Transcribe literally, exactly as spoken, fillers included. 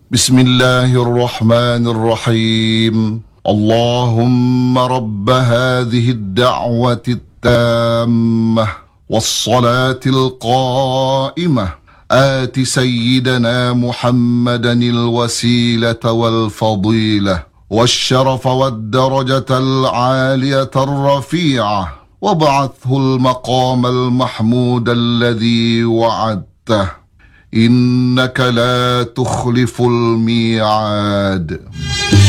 بسم الله الرحمن الرحيم. اللهم رب هذه الدعوة التامة والصلاة القائمة آت سيدنا محمدا الوسيلة والفضيلة والشرف والدرجة العالية الرفيعة، وابعثه المقام المحمود الذي وعدته، إنك لا تخلف الميعاد.